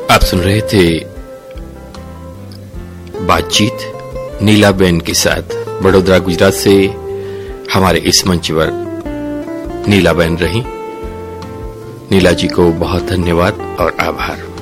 आप सुन रहे थे बातचीत नीलाबेन के साथ। बड़ोदरा गुजरात से हमारे इस मंच पर नीलाबेन रही। नीला जी को बहुत धन्यवाद और आभार।